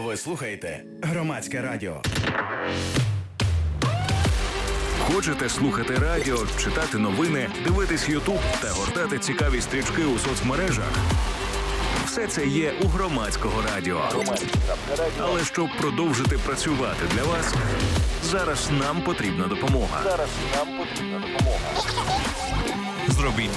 Ви слухаєте Громадське радіо. Хочете слухати радіо, читати новини, дивитись Ютуб та гортати цікаві стрічки у соцмережах? Все це є у Громадського радіо. Але щоб продовжити працювати для вас, зараз нам потрібна допомога. Зробіть